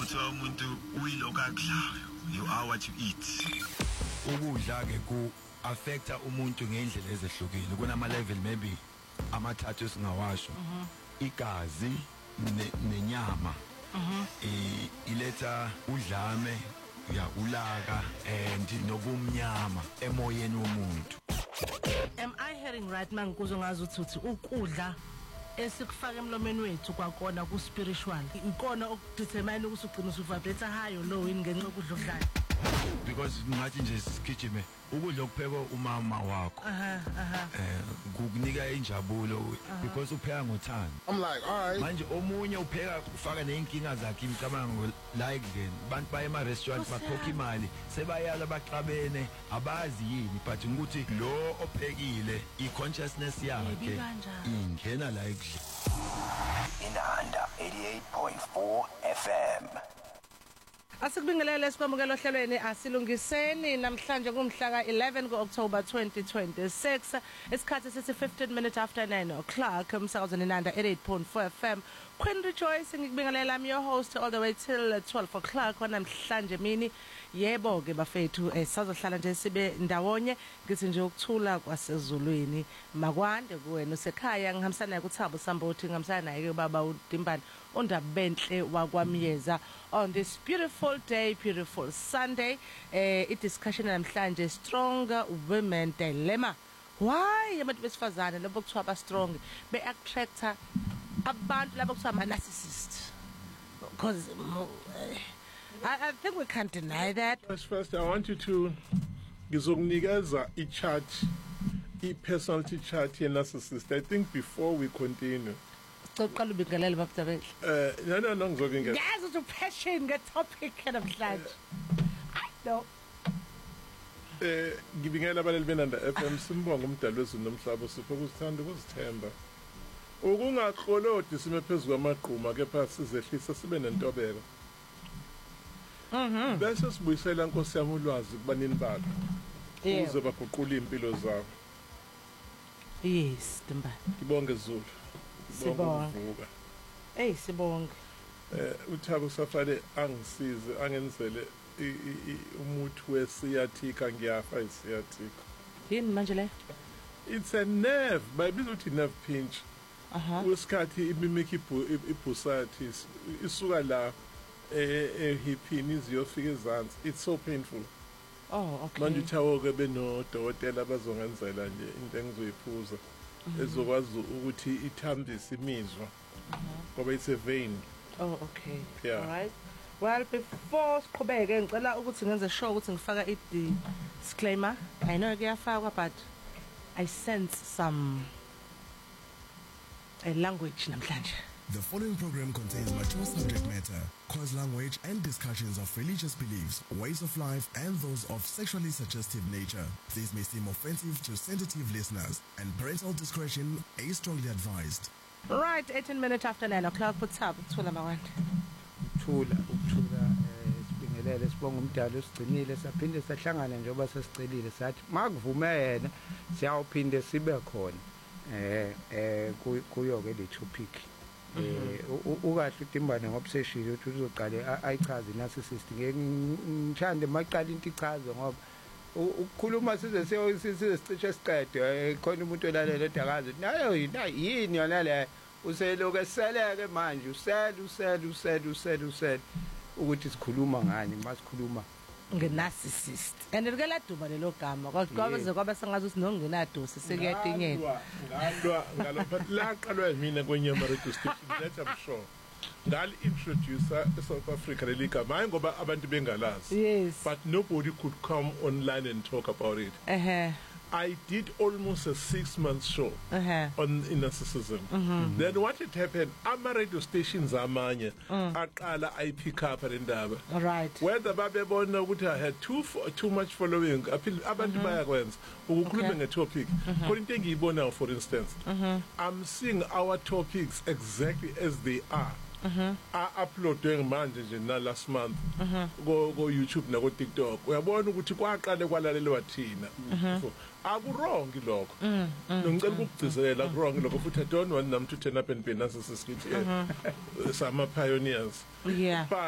kuthiwa umuntu uyilokho akudlayo, you are what you eat. Ukudla ke ku affecta umuntu ngendlela ezehlukile. Kunama level maybe amathathu esingawasho. Igazi nenyama. Iletha udlame, ulaka and nobumnyama emoyeni womuntu. Am I hearing right mangikuzo ngazi ukuthi ukudla esikufaka emlomeni wethu kwakona ku spiritual ikona okudetermine ukuthi ugcina usuvibrate high or low ngenxa yokudla okudlayo? Because ngathi nje sigijime ukudla okuphekwa umama wakho kukunika injabulo because upheka ngothando. I'm like, all right. Manje omunye upheka ufaka neinkinga zakhe imicabango like then bantu baye ema restaurant bakhokha imali sebayala baxabene abazi yini but ukuthi lo ophekile i-consciousness yakhe ingena la ekudla. Inanda 88.4 FM. Asikubingelele sikwamukela ohlelweni asilungiseni namhlanje kumhla ka-11 ku-October 2026 isikhathi sithi 15 minutes after 9 o'clock umsakazweni Inanda 88.4 FM. Queen Rejoice ngikubingelela, I'm your host all the way till 12 o'clock namhlanje mini. Yebo ke bafethu sazohlala nje sibe ndawonye ngithi nje ukuthula kwasezulwini makwande kuwena usekhaya ngihambisana naye kuThabo Sambothi ngihambisana naye ke baba uDimbane ondabenhle wakwamyeza on this beautiful day, beautiful Sunday. I-discussion namhlanje stronger women dilemma. Why abantu besifazane labo kuthiwa ba strong be attractor abantu labo kuthiwa ama narcissist? Because I think we can't deny that. First, I want you to gizokunikeza i-chart, i-personality chart ye-narcissist. I think before we continue. Uqala ubingelele babudabela. No, ngizokungena. Yazi ukuthi passion nge-topic namhlanje. No. Ngibingelela abaleli benanda FM simbonga umdali wezulu nomhlaba sipho kusithanda ukuzithemba. Ukungaxolodi sime phezulu kwamaqhuma kepha sizehlisa sibe nentobeko. Bese sibuyisela Nkosi yami ulwazi kubanini bakho. Ukuze baguqule impilo zabo. Yes, Dimbane. Ngibonge Zulu. Sibonge. Sibonge. Uthabo Safari angisize angenzele umuthi wesiyathika ngiyafa isiyathika. Yini manje le? It's a nerve, bayibiza uthi nerve pinch. Usikhathi imimiki ibusitis isuka la hipini iziyofika ezansi. It's so painful. Oh, okay. Manje uthawo ke benodokotela bazongenzela nje into engizoyiphuza ezokwazi ukuthi ithambise imizwa ngoba it's a vein. Oh, okay. Yeah. All right. Well, before siqhubeke ngicela ukuthi ngenze sure ukuthi ngifaka i-disclaimer. I know kuyafakwa but I sense some a language namhlanje. The following program contains mature subject matter, coarse language and discussions of religious beliefs, ways of life and those of sexually suggestive nature. These may seem offensive to sensitive listeners and parental discretion is strongly advised. Right, 18 minutes after 9 o'clock kuThabo Thula Mawande. Ukuthula sibingelele sibonga umdali usigcinile saphinde sahlangana njengoba sesicelile sathi makuvuma yena siyawuphinde sibe khona kuyo ke le topic. Ukahle uDimbane ngobseshile ukuthi uzoqale ayichaze narcissist ngithande maqala into ichaze ngoba ukukhuluma size sicishe siqede khona umuntu olalela edakazi nayo yini yona le useloku eseleke manje usel ukuthi sikhuluma ngani masikhuluma nge-narcissist and likela duba lelo gama kodwa kwaba sengazi ukuthi nongenadosi sekuyatinyela ngalopha laqalwa mina kwenye radio station that I'm sure ngal introducer eSouth Africa leligama hayi ngoba abantu bengalazi. Yes, but nobody could come online and talk about it. I did almost a 6-month show on narcissism. Then what had happened, ama radio stations amanye aqala I pick up indaba. Right. Whether babebona ukuthi I had too much following, abantu bayakwenza ukukhuluma ngetopic. Kodwa into engiyibona for instance, I'm seeing our topics exactly as they are. Uploading manje nje na last month go YouTube na go TikTok uyabona ukuthi kwaqale kwalalelwa thina aku wrong lokho ngicela ukugcizelela ku wrong lokho futhi I don't want them to turn up and be narcissists sama pioneers. Yeah.